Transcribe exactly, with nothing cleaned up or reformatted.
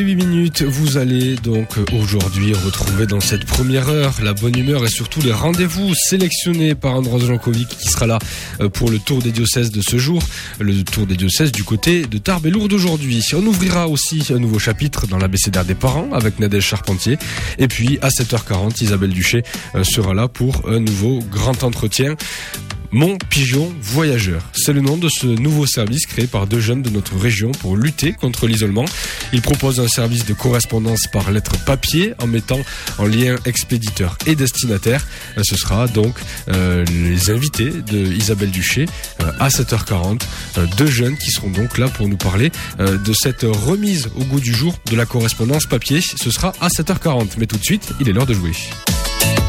huit minutes, vous allez donc aujourd'hui retrouver dans cette première heure la bonne humeur et surtout les rendez-vous sélectionnés par Ambroise Jankovic qui sera là pour le tour des diocèses de ce jour, le tour des diocèses du côté de Tarbes et Lourdes aujourd'hui. On ouvrira aussi un nouveau chapitre dans l'abécédaire des parents avec Nadège Charpentier et puis à sept heures quarante, Isabelle Duché sera là pour un nouveau grand entretien. Mon pigeon voyageur, c'est le nom de ce nouveau service créé par deux jeunes de notre région pour lutter contre l'isolement. Ils proposent un service de correspondance par lettre papier en mettant en lien expéditeur et destinataire. Ce sera donc euh, les invités de Isabelle Duché euh, à sept heures quarante. Euh, deux jeunes qui seront donc là pour nous parler euh, de cette remise au goût du jour de la correspondance papier. Ce sera à sept heures quarante. Mais tout de suite, il est l'heure de jouer.